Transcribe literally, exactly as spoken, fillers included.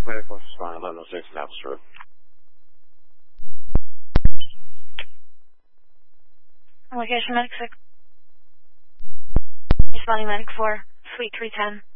Medic four, responding eleven oh six, Naples Road. Location Medic six. Responding Medic four, Suite three ten.